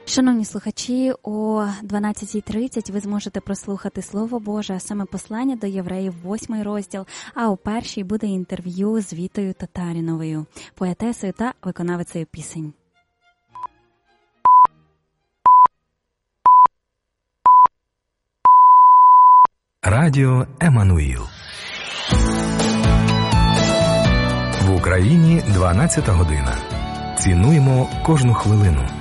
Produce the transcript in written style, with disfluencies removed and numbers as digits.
Шановні слухачі, о 12:30 ви зможете прослухати Слово Боже, а саме послання до євреїв, 8 розділ, а о 1:00 буде інтерв'ю з Вітою Татаріновою, поетесою та виконавицею пісень. Радіо Еммануїл. В Україні 12 година. Цінуємо кожну хвилину.